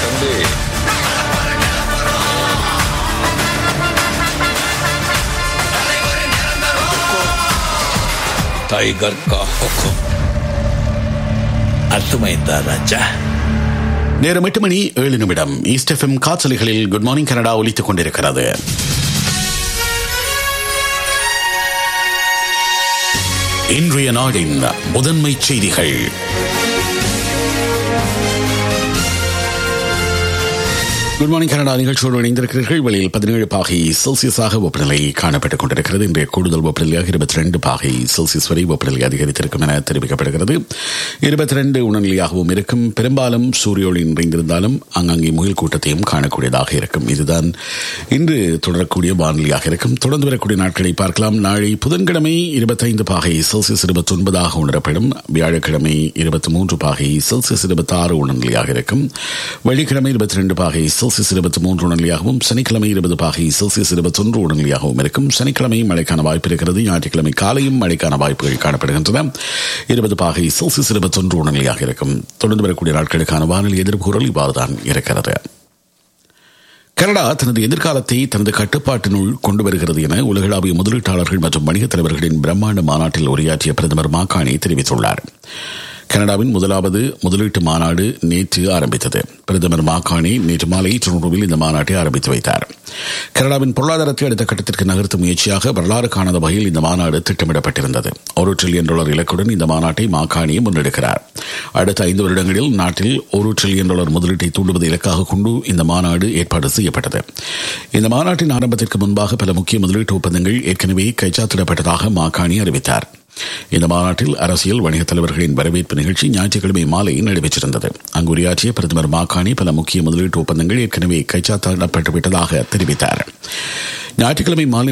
தம்பி. टाइगर का हुक्म अर्थమైందా ராஜா? நேரம் 8:07 ஈஸ்ட் எஃப்எம் காற்றலைகளில் குட் மார்னிங் கனடா ஒலித்துக் கொண்டிருக்கிறது. இன்றைய நாடின் முதன்மை செய்திகள். குட் மார்னிங் கனடா நிகழ்ச்சியோடு இணைந்திருக்கிறீர்கள். வெளியில் 17 பாகை செல்சியஸாக வெப்பநிலை காணப்பட்டுக் கொண்டிருக்கிறது. இன்றைய கூடுதல் வெப்பநிலையாக 22 பாகை செல்சியஸ் வரை வெப்பநிலை அதிகரித்திருக்கும் என தெரிவிக்கப்படுகிறது. 22 உணர்நிலையாகவும் இருக்கும். பெரும்பாலும் சூரிய ஒளி நிறைந்திருந்தாலும் அங்கங்கே முகில் கூட்டத்தையும் காணக்கூடியதாக இருக்கும். இதுதான் இன்று தொடரக்கூடிய வானிலையாக இருக்கும். தொடர்ந்து வரக்கூடிய நாட்களை பார்க்கலாம். நாளை புதன்கிழமை 25 பாகை செல்சியஸ் 29 உணரப்படும். வியாழக்கிழமை 23 பாகை செல்சியஸ் 26 உணர்நிலையாக இருக்கும். வெள்ளிக்கிழமை 22 பாகை செல்சியஸ் 23 உணர்நிலையாகவும், சனிக்கிழமை 20 பாகை செல்சியஸ் 21 உணர்நிலையாகவும் இருக்கும். சனிக்கிழமை மழைக்கான வாய்ப்பு இருக்கிறது. ஞாயிற்றுக்கிழமை காலையும் மழைக்கான வாய்ப்புகள் காணப்படுகின்றன. 20 பாகை செல்சியஸ் 21 உணர்நிலையாக இருக்கும். தொடர்ந்து வரக்கூடிய நாட்களுக்கான வானிலை எதிர்ப்புகள் இவ்வாறுதான் இருக்கிறது. கனடா தனது எதிர்காலத்தை தனது கட்டுப்பாட்டினுள் கொண்டு வருகிறது என உலகளாவிய முதலீட்டாளர்கள் மற்றும் வணிகத் தலைவர்களின் பிரம்மாண்ட மாநாட்டில் உரையாற்றிய பிரதமர் மாகாணி தெரிவித்துள்ளார். கனடாவின் முதலாவது முதலீட்டு மாநாடு நேற்று ஆரம்பித்தது. பிரதமர் மாகாணி நேற்று மாலை டொரண்டோவில் இந்த மாநாட்டை ஆரம்பித்து வைத்தார். கனடாவின் பொருளாதாரத்தை அடுத்த கட்டத்திற்கு நகர்த்தும் முயற்சியாக வரலாறு காணாத வகையில் இந்த மாநாடு திட்டமிடப்பட்டிருந்தது. $1 டிரில்லியன் இலக்குடன் இந்த மாநாட்டை மாகாணி முன்னெடுக்கிறார். அடுத்த 5 வருடங்களில் நாட்டில் $1 டிரில்லியன் முதலீட்டை தூண்டுவதை இலக்காக கொண்டு இந்த மாநாடு ஏற்பாடு செய்யப்பட்டது. இந்த மாநாட்டின் ஆரம்பத்திற்கு முன்பாக பல முக்கிய முதலீட்டு ஒப்பந்தங்கள் ஏற்கனவே கைச்சாத்திடப்பட்டதாக மாகாணி அறிவித்தார். இந்த மாநாட்டில் அரசியல் வணிகத் தலைவர்களின் வரவேற்பு நிகழ்ச்சி ஞாயிற்றுக்கிழமை மாலை நடைபெற்றிருந்தது. அங்கு உரையாற்றிய பிரதமர் மாகாணி பல முக்கிய முதலீட்டு ஒப்பந்தங்கள் ஏற்கனவே கைச்சாத்திடப்பட்டுவிட்டதாக தெரிவித்தார். ஞாயிற்றுக்கிழமை மாலை